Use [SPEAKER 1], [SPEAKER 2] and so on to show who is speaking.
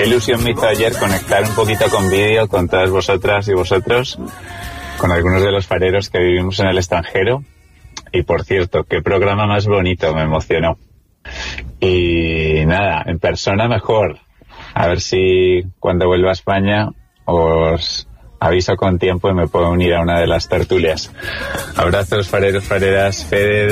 [SPEAKER 1] ilusión me hizo ayer conectar un poquito con vídeo con todas vosotras y vosotros, con algunos de los fareros que vivimos en el extranjero. Y por cierto, qué programa más bonito, me emocionó. Y nada, en persona mejor. A ver si cuando vuelva a España os aviso con tiempo y me puedo unir a una de las tertulias. Abrazos, fareros, fareras, Fede.